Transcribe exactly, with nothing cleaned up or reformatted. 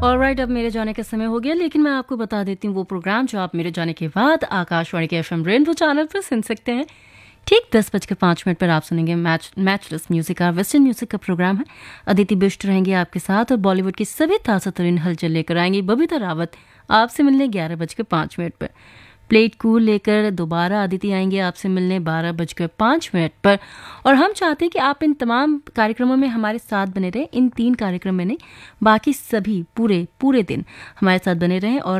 Alright, अब मेरे जाने का समय हो गया, लेकिन मैं आपको बता देती हूँ वो प्रोग्राम जो आप मेरे जाने के बाद आकाशवाणी के एफएम रेनबो चैनल पर सुन सकते हैं। ठीक दस बजकर पाँच मिनट पर आप सुनेंगे मैच मैचलेस म्यूजिक का वेस्टर्न म्यूजिक का प्रोग्राम है। अदिति बिष्ट रहेंगी आपके साथ और बॉलीवुड की सभी ताज़ा तरीन हलचल लेकर आएंगी बबीता रावत आपसे मिलने ग्यारह बजकर पाँच मिनट पर। प्लेट कूल लेकर दोबारा अदिति आएंगे आपसे मिलने बारह बजकर पाँच मिनट पर। और हम चाहते हैं कि आप इन तमाम कार्यक्रमों में हमारे साथ बने रहें, इन तीन कार्यक्रम में नहीं, बाकी सभी पूरे पूरे दिन हमारे साथ बने रहें और